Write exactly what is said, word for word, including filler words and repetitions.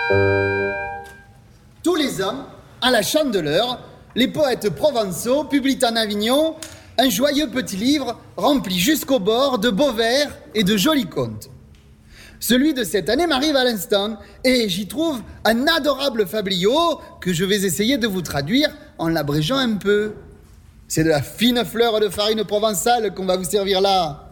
Tous les ans, à la Chandeleur, les poètes provençaux publient en Avignon un joyeux petit livre rempli jusqu'au bord de beaux vers et de jolis contes. Celui de cette année m'arrive à l'instant et j'y trouve un adorable fabliau que je vais essayer de vous traduire en l'abrégeant un peu. C'est de la fine fleur de farine provençale qu'on va vous servir là.